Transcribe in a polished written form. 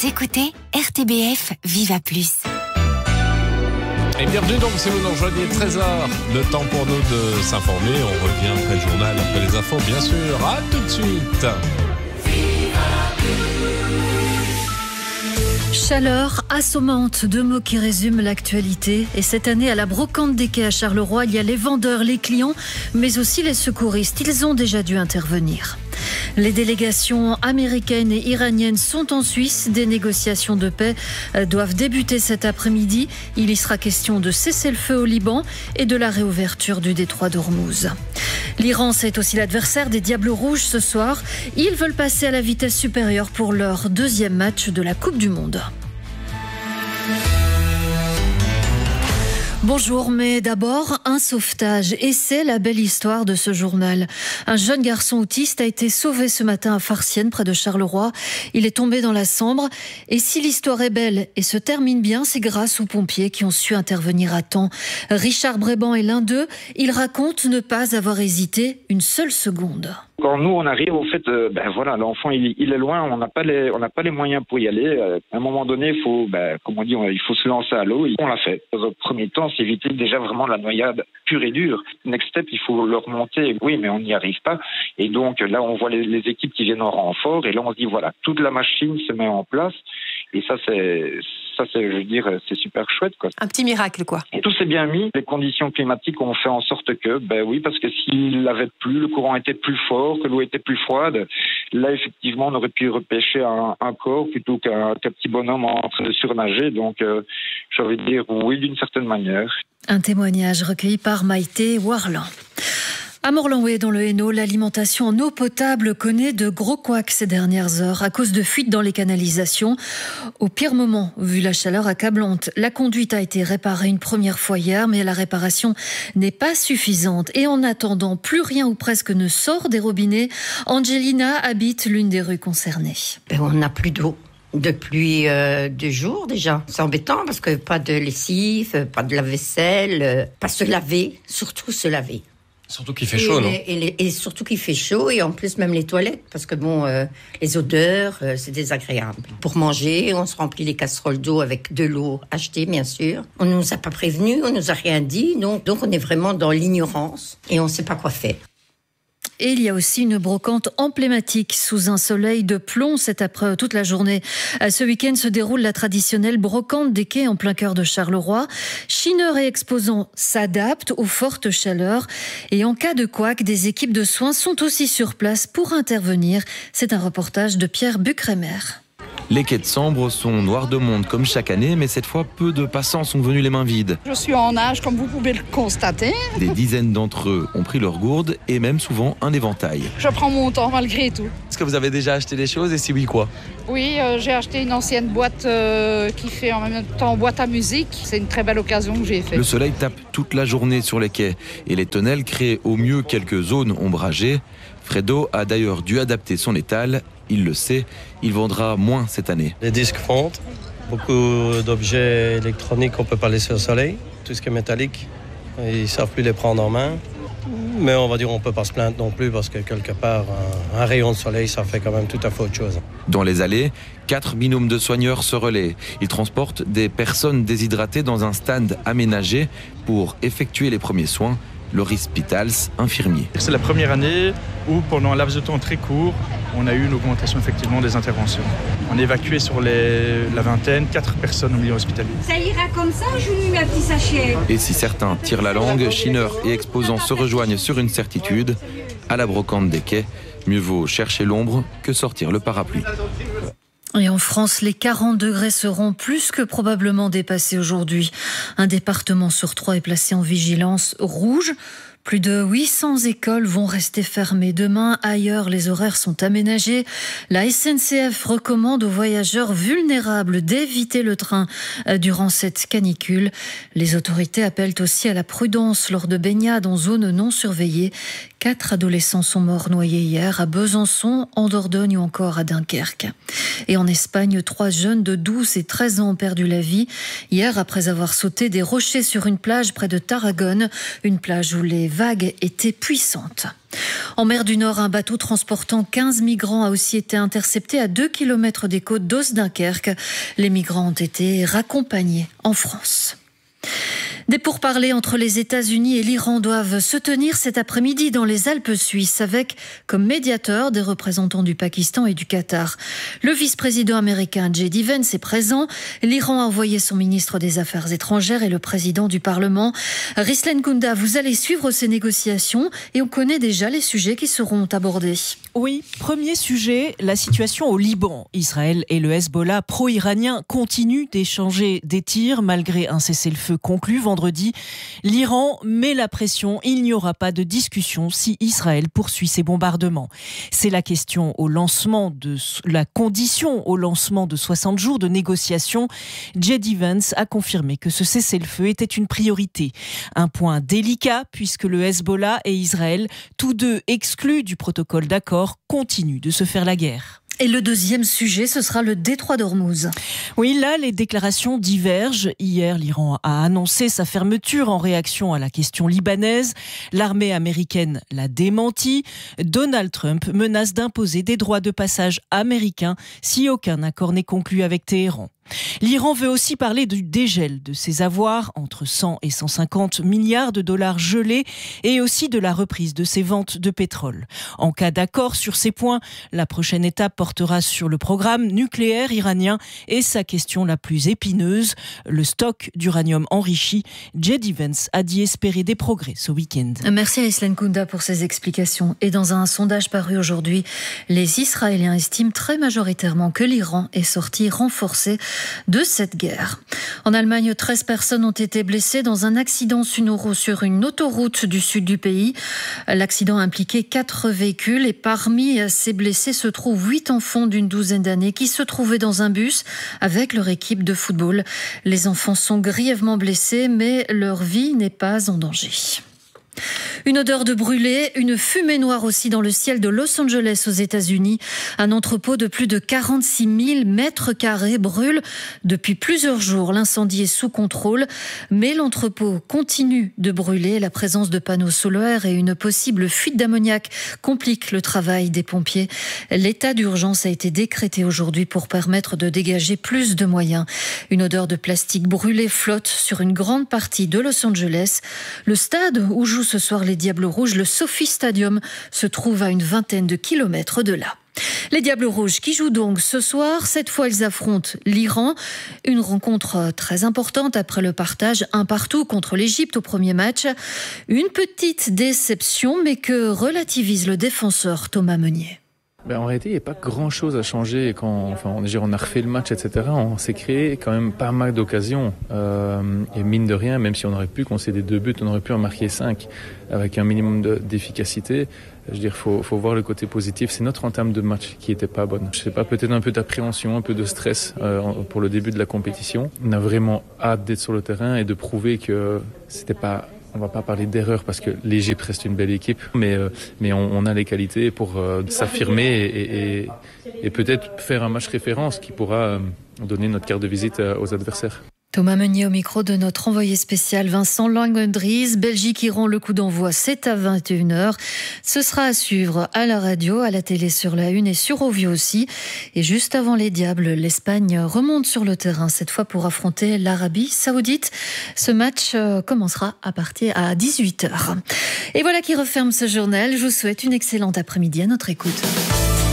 Vous écoutez RTBF Viva Plus. Et bienvenue donc si vous nous rejoignez 13h, le temps pour nous de s'informer. On revient après le journal, après les infos bien sûr. À tout de suite. Chaleur assommante, deux mots qui résument l'actualité. Et cette année, à la brocante des quais à Charleroi, il y a les vendeurs, les clients, mais aussi les secouristes. Ils ont déjà dû intervenir. Les délégations américaines et iraniennes sont en Suisse. Des négociations de paix doivent débuter cet après-midi. Il y sera question de cesser le feu au Liban et de la réouverture du détroit d'Ormuz. L'Iran, c'est aussi l'adversaire des Diables Rouges ce soir. Ils veulent passer à la vitesse supérieure pour leur deuxième match de la Coupe du Monde. Bonjour, mais d'abord, un sauvetage. Et c'est la belle histoire de ce journal. Un jeune garçon autiste a été sauvé ce matin à Farciennes, près de Charleroi. Il est tombé dans la Sambre. Et si l'histoire est belle et se termine bien, c'est grâce aux pompiers qui ont su intervenir à temps. Richard Bréban est l'un d'eux. Il raconte ne pas avoir hésité une seule seconde. Quand nous on arrive, au fait, l'enfant il est loin, on n'a pas les moyens pour y aller. À un moment donné, il faut, il faut se lancer à l'eau. Et on l'a fait. Dans un premier temps, c'est éviter déjà vraiment la noyade pure et dure. Next step, il faut le remonter. Oui, mais on n'y arrive pas. Et donc là, on voit les équipes qui viennent en renfort. Et là, on se dit voilà, toute la machine se met en place. Et ça, c'est super chouette, quoi. Un petit miracle, quoi. Et tout s'est bien mis. Les conditions climatiques ont fait en sorte que, parce que s'il avait plu, le courant était plus fort, que l'eau était plus froide, là, effectivement, on aurait pu repêcher un corps plutôt qu'un petit bonhomme en train de surnager. Donc, j'ai envie de dire oui, d'une certaine manière. Un témoignage recueilli par Maïté Warlan. À Morlanoué, dans le Hainaut, l'alimentation en eau potable connaît de gros couacs ces dernières heures à cause de fuites dans les canalisations. Au pire moment, vu la chaleur accablante, la conduite a été réparée une première fois hier, mais la réparation n'est pas suffisante. Et en attendant, plus rien ou presque ne sort des robinets. Angelina habite l'une des rues concernées. On n'a plus d'eau. Depuis 2 jours déjà. C'est embêtant parce que pas de lessive, pas de lave-vaisselle, pas se laver, surtout se laver. Surtout qu'il fait chaud, non ? Et surtout qu'il fait chaud, et en plus même les toilettes, parce que les odeurs, c'est désagréable. Pour manger, on se remplit les casseroles d'eau avec de l'eau achetée, bien sûr. On ne nous a pas prévenus, on ne nous a rien dit, donc on est vraiment dans l'ignorance et on ne sait pas quoi faire. Et il y a aussi une brocante emblématique sous un soleil de plomb toute la journée. Ce week-end se déroule la traditionnelle brocante des quais en plein cœur de Charleroi. Chineurs et exposants s'adaptent aux fortes chaleurs. Et en cas de couac, des équipes de soins sont aussi sur place pour intervenir. C'est un reportage de Pierre Bucremer. Les quais de Sambre sont noirs de monde comme chaque année, mais cette fois, peu de passants sont venus les mains vides. Je suis en âge, comme vous pouvez le constater. Des dizaines d'entre eux ont pris leur gourde et même souvent un éventail. Je prends mon temps malgré tout. Est-ce que vous avez déjà acheté des choses et si oui, quoi ? Oui, j'ai acheté une ancienne boîte qui fait en même temps boîte à musique. C'est une très belle occasion que j'ai faite. Le soleil tape toute la journée sur les quais et les tonnelles créent au mieux quelques zones ombragées. Fredo a d'ailleurs dû adapter son étal. Il le sait, il vendra moins cette année. Les disques fondent, beaucoup d'objets électroniques qu'on ne peut pas laisser au soleil. Tout ce qui est métallique, ils ne savent plus les prendre en main. Mais on va dire on ne peut pas se plaindre non plus parce que quelque part, un rayon de soleil, ça fait quand même tout à fait autre chose. Dans les allées, 4 binômes de soigneurs se relaient. Ils transportent des personnes déshydratées dans un stand aménagé pour effectuer les premiers soins. Loris Pitals, infirmier. C'est la première année où, pendant un laps de temps très court, on a eu une augmentation effectivement des interventions. On a évacué sur la vingtaine 4 personnes au milieu hospitalier. Ça ira comme ça ou je vous mets un petit sachet ? Et si certains tirent la langue, chineurs et exposants se rejoignent sur une certitude. À la brocante des quais, mieux vaut chercher l'ombre que sortir le parapluie. Et en France, les 40 degrés seront plus que probablement dépassés aujourd'hui. Un département sur 3 est placé en vigilance rouge. Plus de 800 écoles vont rester fermées. Demain, ailleurs, les horaires sont aménagés. La SNCF recommande aux voyageurs vulnérables d'éviter le train durant cette canicule. Les autorités appellent aussi à la prudence lors de baignades en zone non surveillée, 4 adolescents sont morts noyés hier à Besançon, en Dordogne ou encore à Dunkerque. Et en Espagne, 3 jeunes de 12 et 13 ans ont perdu la vie hier après avoir sauté des rochers sur une plage près de Tarragone, une plage où les vagues étaient puissantes. En mer du Nord, un bateau transportant 15 migrants a aussi été intercepté à 2 km des côtes d'Os-Dunkerque. Les migrants ont été raccompagnés en France. Des pourparlers entre les États-Unis et l'Iran doivent se tenir cet après-midi dans les Alpes suisses avec comme médiateurs des représentants du Pakistan et du Qatar. Le vice-président américain J.D. Vance est présent. L'Iran a envoyé son ministre des Affaires étrangères et le président du Parlement. Rislen Kounda, vous allez suivre ces négociations et on connaît déjà les sujets qui seront abordés. Oui, premier sujet, la situation au Liban. Israël et le Hezbollah pro-iranien continuent d'échanger des tirs malgré un cessez-le-feu conclu vendredi. L'Iran met la pression, il n'y aura pas de discussion si Israël poursuit ses bombardements. C'est la question au lancement de la condition au lancement de 60 jours de négociations. J.D. Vance a confirmé que ce cessez-le-feu était une priorité. Un point délicat puisque le Hezbollah et Israël, tous deux exclus du protocole d'accord, continuent de se faire la guerre. Et le deuxième sujet, ce sera le détroit d'Ormuz. Oui, là, les déclarations divergent. Hier, l'Iran a annoncé sa fermeture en réaction à la question libanaise. L'armée américaine l'a démenti. Donald Trump menace d'imposer des droits de passage américains si aucun accord n'est conclu avec Téhéran. L'Iran veut aussi parler du dégel de ses avoirs, entre 100 et 150 milliards de dollars gelés, et aussi de la reprise de ses ventes de pétrole. En cas d'accord sur ces points, la prochaine étape portera sur le programme nucléaire iranien et sa question la plus épineuse, le stock d'uranium enrichi. J.D. Vance a dit espérer des progrès ce week-end. Merci à Rislen Kounda pour ces explications. Et dans un sondage paru aujourd'hui, les Israéliens estiment très majoritairement que l'Iran est sorti renforcé de cette guerre. En Allemagne, 13 personnes ont été blessées dans un accident sur une autoroute du sud du pays. L'accident a impliqué 4 véhicules et parmi ces blessés se trouvent 8 enfants d'une douzaine d'années qui se trouvaient dans un bus avec leur équipe de football. Les enfants sont grièvement blessés, mais leur vie n'est pas en danger. Une odeur de brûlé, une fumée noire aussi dans le ciel de Los Angeles aux États-Unis. Un entrepôt de plus de 46 000 mètres carrés brûle depuis plusieurs jours. L'incendie est sous contrôle, mais l'entrepôt continue de brûler. La présence de panneaux solaires et une possible fuite d'ammoniac compliquent le travail des pompiers. L'état d'urgence a été décrété aujourd'hui pour permettre de dégager plus de moyens. Une odeur de plastique brûlé flotte sur une grande partie de Los Angeles. Le stade où jouent ce soir les Diables Rouges, le Sophie Stadium, se trouve à une vingtaine de kilomètres de là. Les Diables Rouges qui jouent donc ce soir, cette fois ils affrontent l'Iran. Une rencontre très importante après le partage 1-1 contre l'Égypte au premier match. Une petite déception mais que relativise le défenseur Thomas Meunier. En réalité, il n'y a pas grand-chose à changer. Quand on a refait le match, etc., on s'est créé quand même pas mal d'occasions. Et mine de rien, même si on aurait pu concéder 2 buts, on aurait pu en marquer 5 avec un minimum d'efficacité. Je veux dire, faut voir le côté positif. C'est notre entame de match qui était pas bonne. Je sais pas, peut-être un peu d'appréhension, un peu de stress pour le début de la compétition. On a vraiment hâte d'être sur le terrain et de prouver que c'était pas... On va pas parler d'erreur parce que l'Égypte reste une belle équipe, mais on a les qualités pour s'affirmer et peut-être faire un match référence qui pourra donner notre carte de visite aux adversaires. Thomas Meunier au micro de notre envoyé spécial Vincent Langendries. Belgique-Iran, le coup d'envoi, c'est à 21h. Ce sera à suivre à la radio, à la télé sur la Une et sur Ovio aussi. Et juste avant les Diables, l'Espagne remonte sur le terrain, cette fois pour affronter l'Arabie Saoudite. Ce match commencera à partir à 18h. Et voilà qui referme ce journal. Je vous souhaite une excellente après-midi à notre écoute.